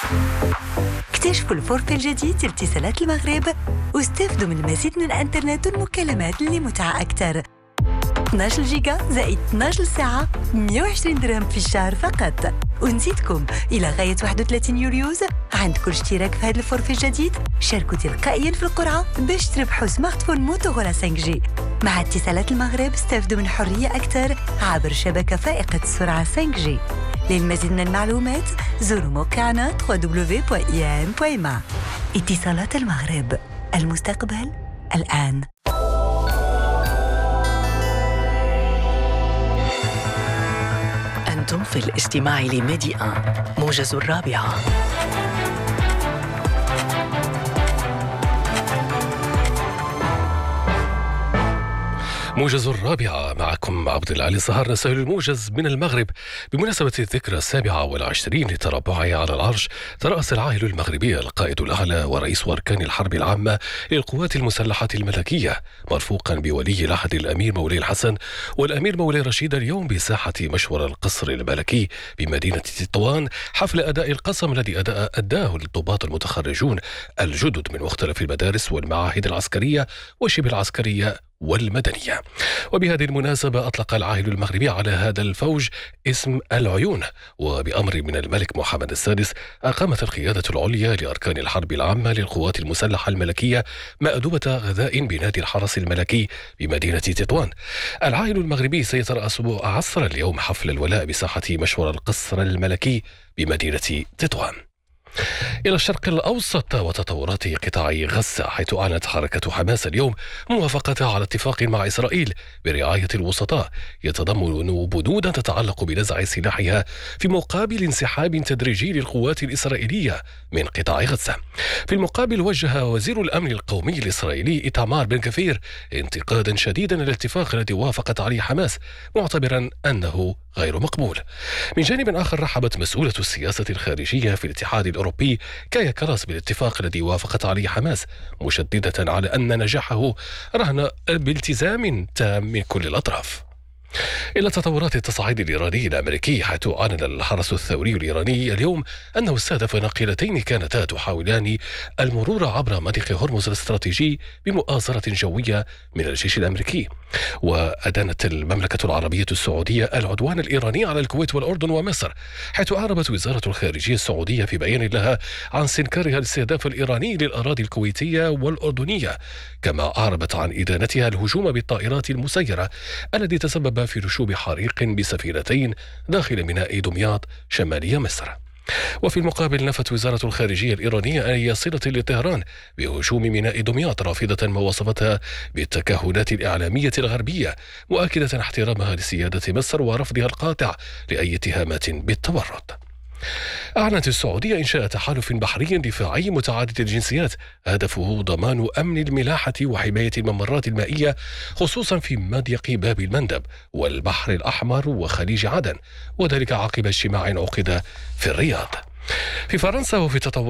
اكتشفوا الفورفي الجديد لاتصالات المغرب واستفدوا من المزيد من الانترنت والمكالمات لمتعة أكثر. 12 جيجا زائد 12 ساعة 120 درهم في الشهر فقط. ونزيدكم إلى غاية 31 يوليوز عند كل اشتراك في هذا الفورفي الجديد شاركوا تلقائيا في القرعة باش تربحوا سمارت فون موتورولا 5G. مع اتصالات المغرب استفدوا من حرية أكثر عبر شبكة فائقة السرعة 5G. للمزيد من المعلومات زوروا موقعنا www.iam.ma. اتصالات المغرب، المستقبل الآن. أنتم في الاستماع لميدي آن موجز الرابعة. موجز الرابعة، معكم عبد العالي الصهار. نسهل الموجز من المغرب. بمناسبة الذكرى 27 لتربعه على العرش، ترأس العاهل المغربي القائد الأعلى ورئيس أركان الحرب العامة للقوات المسلحة الملكية مرفوقا بولي العهد الأمير مولاي الحسن والأمير مولاي رشيد اليوم بساحة مشور القصر الملكي بمدينة تطوان حفل أداء القسم الذي أداه الضباط المتخرجون الجدد من مختلف المدارس والمعاهد العسكرية وشبه العسكرية والمدنية. وبهذه المناسبة أطلق العاهل المغربي على هذا الفوج اسم العيون، وبأمر من الملك محمد السادس أقامت القيادة العليا لأركان الحرب العامة للقوات المسلحة الملكية مأدبة غذاء بنادي الحرس الملكي بمدينة تطوان. العاهل المغربي سيترأس عصر اليوم حفل الولاء بساحة مشور القصر الملكي بمدينة تطوان. إلى الشرق الأوسط وتطورات قطاع غزة، حيث أعلنت حركة حماس اليوم موافقتها على اتفاق مع إسرائيل برعاية الوسطاء يتضمن بنودا تتعلق بنزع سلاحها في مقابل انسحاب تدريجي للقوات الإسرائيلية من قطاع غزة. في المقابل وجه وزير الأمن القومي الإسرائيلي إيتامار بن غفير انتقادا شديدا للاتفاق الذي وافقت عليه حماس، معتبرا أنه غير مقبول. من جانب آخر، رحبت مسؤولة السياسة الخارجية في الاتحاد الأوروبي كايا كالاس بالاتفاق الذي وافقت عليه حماس، مشددة على أن نجاحه رهن بالتزام تام من كل الأطراف. إلى تطورات التصعيد الإيراني الأمريكي، حيث أعلن الحرس الثوري الإيراني اليوم أنه استهدف ناقلتين كانتا تحاولان المرور عبر مضيق هرمز الاستراتيجي بمؤازرة جوية من الجيش الأمريكي. وأدانت المملكة العربية السعودية العدوان الإيراني على الكويت والأردن ومصر، حيث أعربت وزارة الخارجية السعودية في بيان لها عن استنكارها الاستهداف الإيراني للأراضي الكويتية والأردنية، كما أعربت عن إدانتها الهجوم بالطائرات المسيرة الذي تسبب في نشوب حريق بسفينتين داخل ميناء دمياط شمالي مصر. وفي المقابل، نفت وزارة الخارجية الإيرانية أي صلة لطهران بهجوم ميناء دمياط، رافضة ما وصفتها بالتكهنات الإعلامية الغربية، مؤكدة احترامها لسيادة مصر ورفضها القاطع لأي اتهامات بالتورط. أعلنت السعودية إنشاء تحالف بحري دفاعي متعدد الجنسيات هدفه ضمان أمن الملاحة وحماية الممرات المائية، خصوصا في مضيق باب المندب والبحر الأحمر وخليج عدن، وذلك عقب اجتماع عقد في الرياض. في فرنسا، وفي تطور